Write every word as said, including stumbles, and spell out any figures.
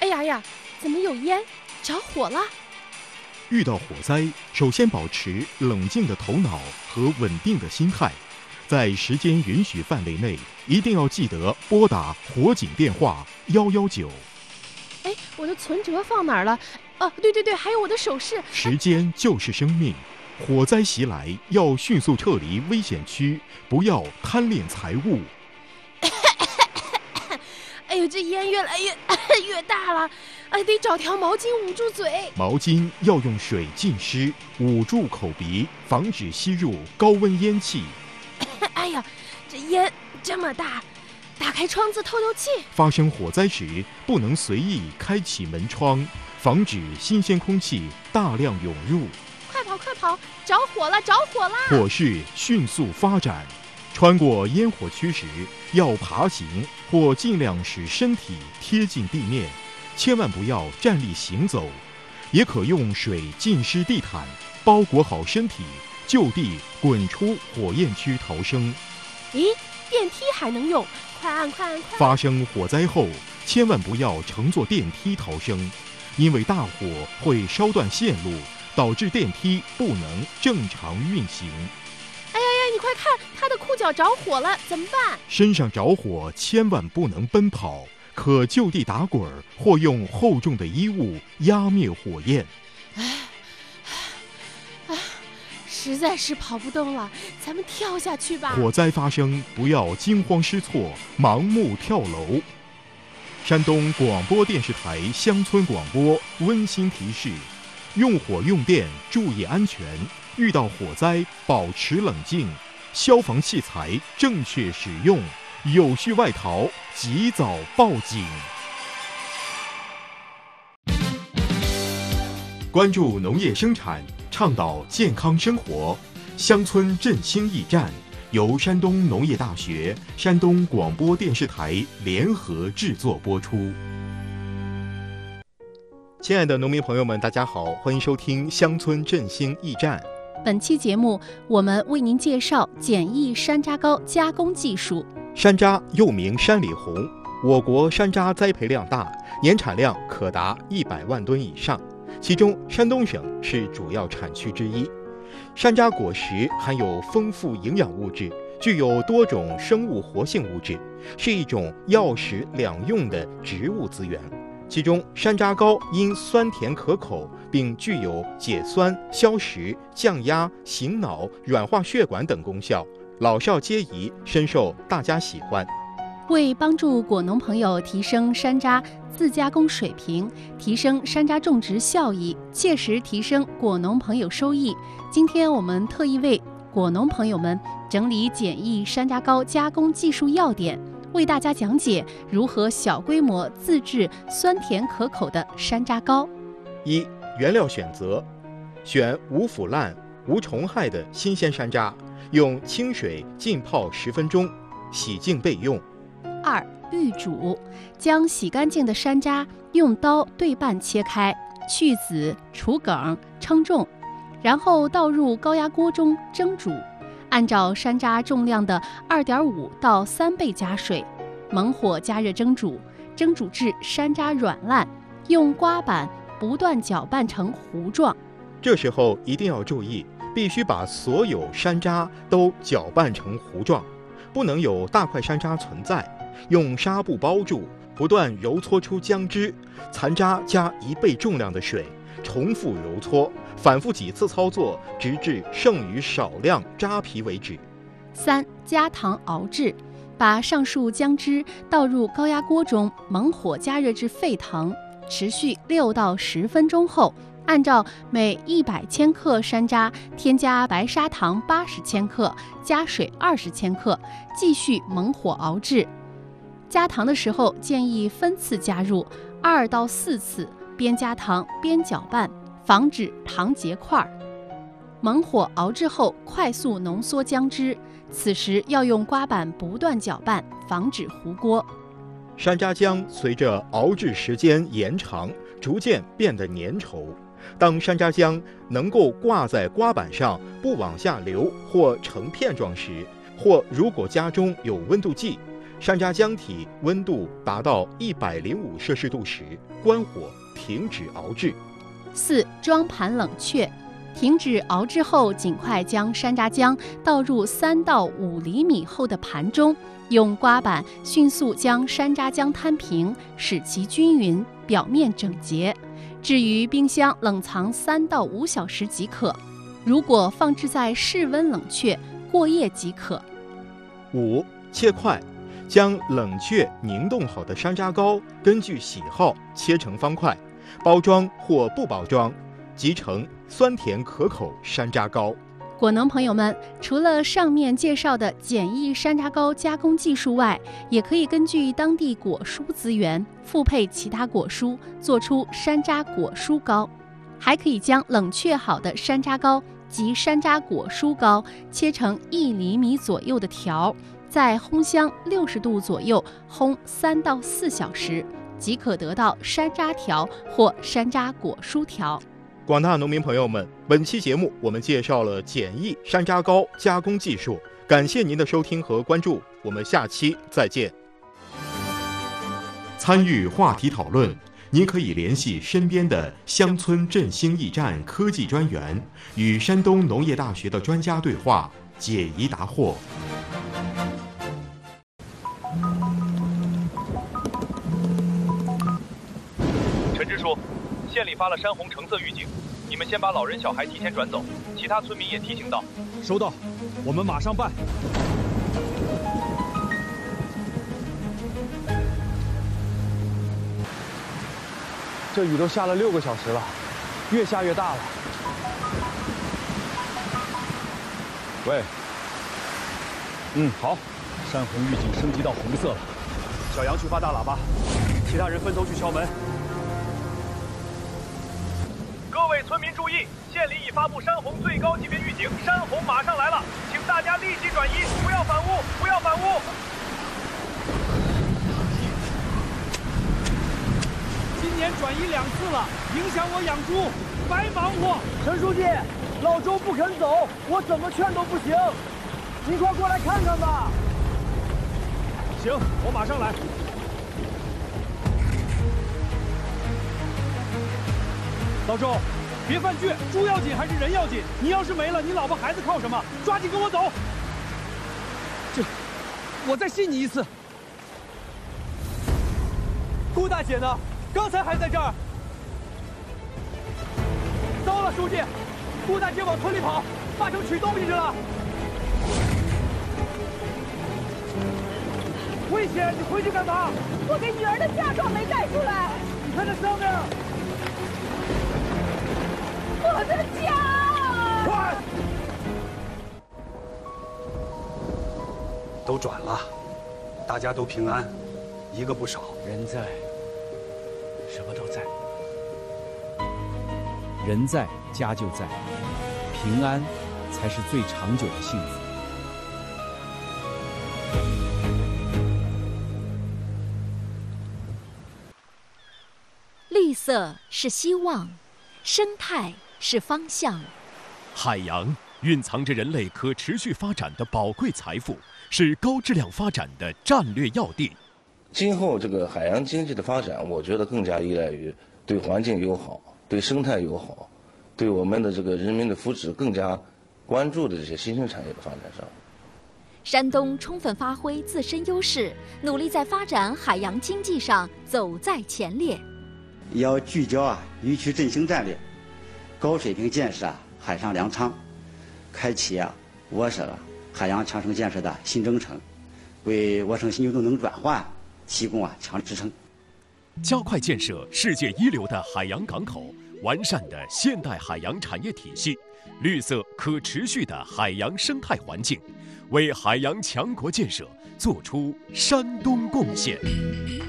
呀呀，怎么有烟？着火了！ 遇到火灾，首先保持冷静的头脑和稳定的心态，在时间允许范围内，一定要记得拨打火警电话一一九。 哎，我的存折放哪儿了？哦，对对对，还有我的首饰。 时间就是生命，火灾袭来要迅速撤离危险区，不要贪恋财物。 哎呦，这烟越来越越大了，哎，得找条毛巾捂住嘴。 毛巾要用水浸湿，捂住口鼻，防止吸入高温烟气。 哎呀，这烟这么大，打开窗子透透气。 发生火灾时，不能随意开启门窗，防止新鲜空气大量涌入。 快跑快跑，着火了着火了！ 火势迅速发展，穿过烟火区时，要爬行或尽量使身体贴近地面，千万不要站立行走。也可用水浸湿地毯，包裹好身体，就地滚出火焰区逃生。 咦，电梯还能用？快按快按快按！ 发生火灾后，千万不要乘坐电梯逃生，因为大火会烧断线路，导致电梯不能正常运行。 哎呀呀，你快看，他的裤脚着火了，怎么办？ 身上着火千万不能奔跑，可就地打滚或用厚重的衣物压灭火焰。 哎，哎，实在是跑不动了，咱们跳下去吧。 火灾发生，不要惊慌失措，盲目跳楼。山东广播电视台乡村广播温馨提示：用火用电注意安全，遇到火灾保持冷静，消防器材正确使用，有序外逃及早报警。关注农业生产，倡导健康生活，乡村振兴驿站由山东农业大学、山东广播电视台联合制作播出。亲爱的农民朋友们，大家好，欢迎收听乡村振兴驿站。 本期节目，我们为您介绍简易山楂糕加工技术。 山楂又名山里红，我国山楂栽培量大，年产量可达一百万吨以上，其中山东省是主要产区之一。山楂果实含有丰富营养物质，具有多种生物活性物质，是一种药食两用的植物资源。其中山楂糕因酸甜可口，并具有解酸、消食、降压、醒脑、软化血管等功效，老少皆宜，深受大家喜欢。 为帮助果农朋友提升山楂自加工水平，提升山楂种植效益，切实提升果农朋友收益，今天我们特意为果农朋友们整理简易山楂糕加工技术要点，为大家讲解如何小规模自制酸甜可口的山楂糕。 一、原料选择，选无腐烂、无虫害的新鲜山楂，用清水浸泡十分钟，洗净备用。 二、预煮，将洗干净的山楂用刀对半切开，去籽、除梗、称重，然后倒入高压锅中蒸煮。按照山楂重量的 二点五 到三倍加水，猛火加热蒸煮，蒸煮至山楂软烂，用刮板不断搅拌成糊状。 这时候一定要注意，必须把所有山楂都搅拌成糊状，不能有大块山楂存在。用纱布包住，不断揉搓出浆汁，残渣加一倍重量的水，重复揉搓，反复几次操作，直至剩余少量渣皮为止。 三、加糖熬制，把上述浆汁倒入高压锅中，猛火加热至沸腾，持续六到十分钟后，按照每一百千克山楂添加白砂糖八十千克，加水二十千克，继续猛火熬制。加糖的时候建议分次加入，二到四次，边加糖边搅拌，防止糖结块。猛火熬制后快速浓缩浆汁，此时要用刮板不断搅拌，防止糊锅。 山楂浆随着熬制时间延长，逐渐变得粘稠。当山楂浆能够挂在刮板上不往下流或成片状时，或如果家中有温度计， 山楂浆体温度达到一百零五摄氏度时，关火停止熬制。 四、装盘冷却。停止熬制后，尽快将山楂浆倒入三到五厘米厚的盘中，用刮板迅速将山楂浆摊平，使其均匀，表面整洁。置于冰箱冷藏三到五小时即可。如果放置在室温冷却，过夜即可。 五、切块。将冷却凝冻好的山楂糕根据喜好切成方块，包装或不包装，即成酸甜可口山楂糕。 果农朋友们，除了上面介绍的简易山楂糕加工技术外，也可以根据当地果蔬资源复配其他果蔬，做出山楂果蔬糕。还可以将冷却好的山楂糕及山楂果蔬糕切成一厘米左右的条，在烘箱六十度左右烘三到四小时，即可得到山楂条或山楂果蔬条。 广大农民朋友们，本期节目我们介绍了简易山楂糕加工技术，感谢您的收听和关注，我们下期再见。参与话题讨论，您可以联系身边的乡村振兴驿站科技专员，与山东农业大学的专家对话，解疑答惑。 陈支书，县里发了山洪橙色预警，你们先把老人小孩提前转走，其他村民也提醒到。 收到，我们马上办。这雨都下了六个小时了，越下越大了。喂，嗯，好，山洪预警升级到红色了。小杨去发大喇叭，其他人分头去敲门。 各位村民注意，县里已发布山洪最高级别预警，山洪马上来了，请大家立即转移，不要反屋，不要反屋。 今年转移两次了，影响我养猪，白忙活。 陈书记，老周不肯走，我怎么劝都不行，您快过来看看吧。 行，我马上来。老周，别犯倔，猪要紧还是人要紧？你要是没了，你老婆孩子靠什么？抓紧跟我走。这，我再信你一次。顾大姐呢？刚才还在这儿。糟了，书记，顾大姐往村里跑，八成取东西去了。危险！你回去干嘛？ 我给女儿的嫁妆没带出来。 你看这上面。 我的家！ 快！ 都转了，大家都平安，一个不少。 人在，什么都在。人在，家就在，平安才是最长久的幸福。 绿色是希望，生态是方向。 海洋蕴藏着人类可持续发展的宝贵财富，是高质量发展的战略要地。 今后这个海洋经济的发展，我觉得更加依赖于对环境友好、对生态友好、对我们的这个人民的福祉更加关注的这些新兴产业的发展上。 山东充分发挥自身优势，努力在发展海洋经济上走在前列。 要聚焦啊渔区振兴战略，高水平建设啊海上粮仓，开启啊我省海洋强省建设的新征程，为我省新旧动能转换提供啊强支撑。 加快建设世界一流的海洋港口，完善的现代海洋产业体系，绿色可持续的海洋生态环境，为海洋强国建设做出山东贡献。